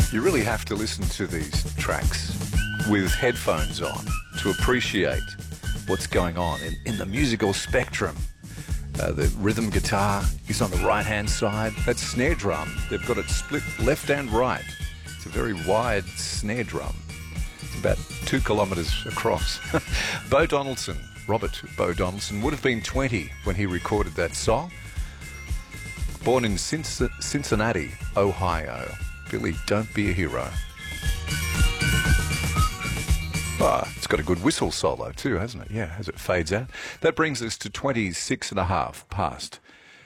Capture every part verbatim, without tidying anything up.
You really have to listen to these tracks with headphones on to appreciate what's going on in, in the musical spectrum. Uh, the rhythm guitar is on the right-hand side. That snare drum, they've got it split left and right. It's a very wide snare drum. It's about two kilometres across. Bo Donaldson, Robert Bo Donaldson, would have been twenty when he recorded that song. Born in Cincinnati, Ohio. Billy, don't be a hero. Ah, it's got a good whistle solo too, hasn't it? Yeah, as it fades out. That brings us to twenty-six and a half past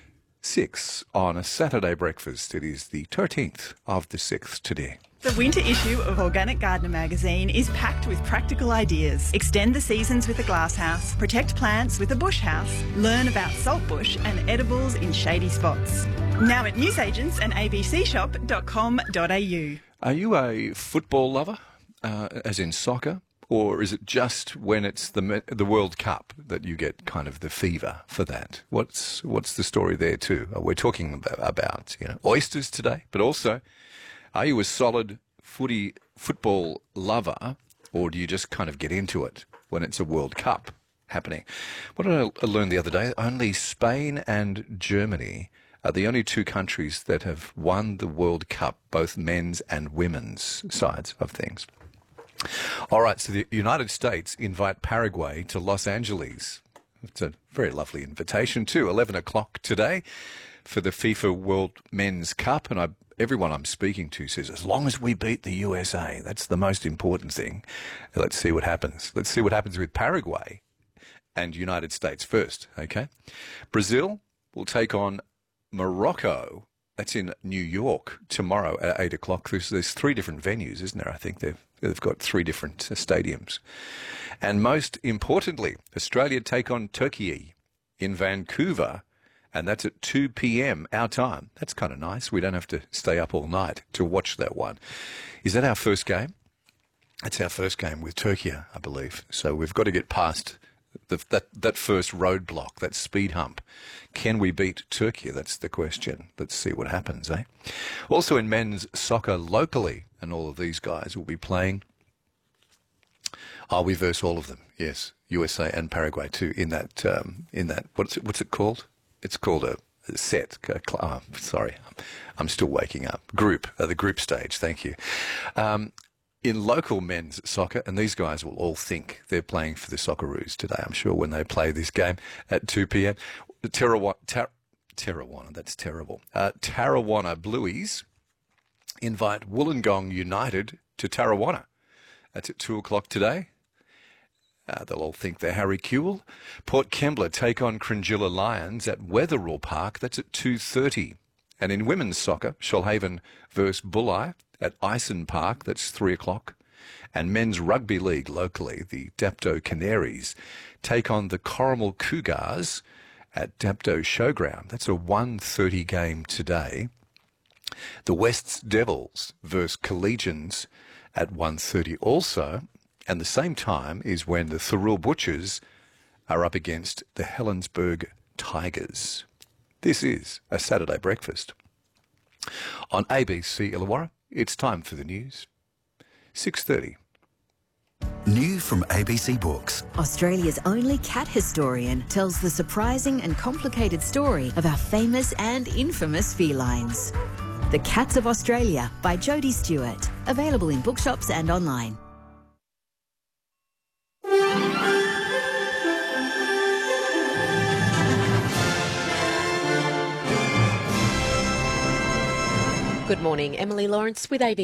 six on a Saturday breakfast. It is the thirteenth of the sixth today. The winter issue of Organic Gardener magazine is packed with practical ideas. Extend the seasons with a glasshouse, protect plants with a bush house, learn about saltbush and edibles in shady spots. Now at newsagents and a b c shop dot com dot a u. Are you a football lover, uh, as in soccer? Or is it just when it's the the World Cup that you get kind of the fever for that? What's what's the story there too? We're talking about, about you know oysters today, but also, are you a solid footy football lover, or do you just kind of get into it when it's a World Cup happening? What did I learn the other day? Only Spain and Germany are the only two countries that have won the World Cup, both men's and women's sides of things. All right, so the United States invite Paraguay to Los Angeles. It's a very lovely invitation too. eleven o'clock today for the FIFA World Men's Cup. And I, everyone I'm speaking to says, as long as we beat the U S A, that's the most important thing. Let's see what happens. Let's see what happens with Paraguay and United States first, okay? Brazil will take on Morocco. That's in New York tomorrow at eight o'clock. There's, there's three different venues, isn't there? I think they've, they've got three different uh, stadiums. And most importantly, Australia take on Turkey in Vancouver, and that's at two p.m. our time. That's kind of nice. We don't have to stay up all night to watch that one. Is that our first game? That's our first game with Turkey, I believe. So we've got to get past The, that, that first roadblock, that speed hump. Can we beat Turkey? That's the question. Let's see what happens, eh? Also in men's soccer locally, and all of these guys will be playing. Oh, we verse all of them, yes. U S A and Paraguay too, in that, um, in that what's it, what's it called? It's called a, a set. A, oh, sorry, I'm still waking up. Group, uh, the group stage, thank you. Um, In local men's soccer, and these guys will all think they're playing for the Socceroos today, I'm sure, when they play this game at two p.m. The Tarrawanna, Tar- Tarrawanna, that's terrible. Uh, Tarrawanna Blueies invite Wollongong United to Tarrawanna. That's at two o'clock today. Uh, they'll all think they're Harry Kewell. Port Kembla take on Cringilla Lions at Wetherill Park. That's at two thirty. And in women's soccer, Shoalhaven versus Bulli at Ison Park, that's three o'clock. And men's rugby league locally, the Dapto Canaries take on the Corrimal Cougars at Dapto Showground. That's a one thirty game today. The Wests Devils versus Collegians at one thirty also. And the same time is when the Thurul Butchers are up against the Helensburgh Tigers. This is a Saturday breakfast. On A B C Illawarra, it's time for the news. six thirty. New from A B C Books. Australia's only cat historian tells the surprising and complicated story of our famous and infamous felines. The Cats of Australia by Jodie Stewart. Available in bookshops and online. Good morning, Emily Lawrence with A B C.